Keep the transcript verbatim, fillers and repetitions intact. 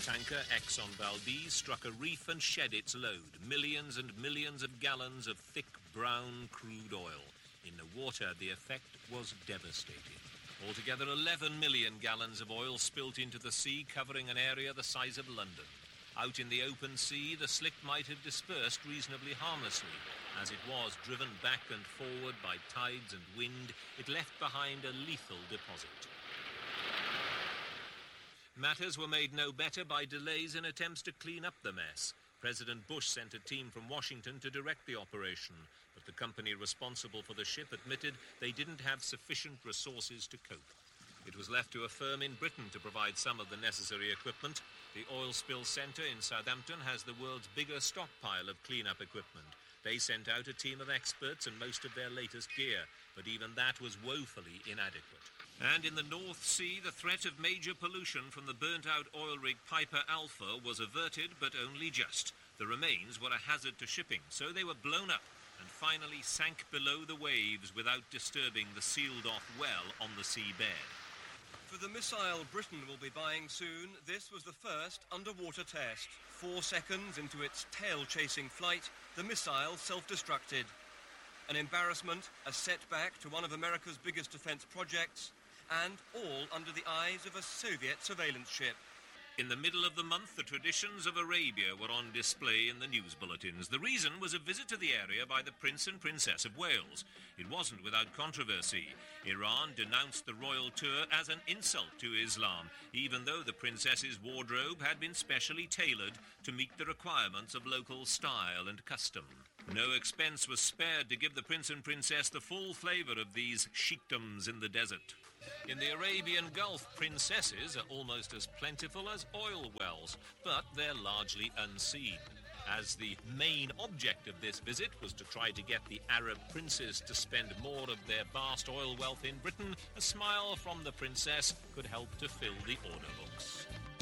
Tanker Exxon Valdez struck a reef and shed its load, millions and millions of gallons of thick brown crude oil. In the water, the effect was devastating. Altogether, eleven million gallons of oil spilt into the sea, covering an area the size of London. Out in the open sea, the slick might have dispersed reasonably harmlessly. As it was driven back and forward by tides and wind, it left behind a lethal deposit. Matters were made no better by delays in attempts to clean up the mess. President Bush sent a team from Washington to direct the operation, but the company responsible for the ship admitted they didn't have sufficient resources to cope. It was left to a firm in Britain to provide some of the necessary equipment. The Oil Spill Centre in Southampton has the world's biggest stockpile of clean-up equipment. They sent out a team of experts and most of their latest gear, but even that was woefully inadequate. And in the North Sea, the threat of major pollution from the burnt-out oil rig Piper Alpha was averted, but only just. The remains were a hazard to shipping, so they were blown up and finally sank below the waves without disturbing the sealed-off well on the seabed. For the missile Britain will be buying soon, this was the first underwater test. Four seconds into its tail-chasing flight, the missile self-destructed. An embarrassment, a setback to one of America's biggest defence projects, and all under the eyes of a Soviet surveillance ship. In the middle of the month, the traditions of Arabia were on display in the news bulletins. The reason was a visit to the area by the Prince and Princess of Wales. It wasn't without controversy. Iran denounced the royal tour as an insult to Islam, even though the princess's wardrobe had been specially tailored to meet the requirements of local style and custom. No expense was spared to give the Prince and Princess the full flavour of these sheikdoms in the desert. In the Arabian Gulf, princesses are almost as plentiful as oil wells, but they're largely unseen. As the main object of this visit was to try to get the Arab princes to spend more of their vast oil wealth in Britain, a smile from the princess could help to fill the order books.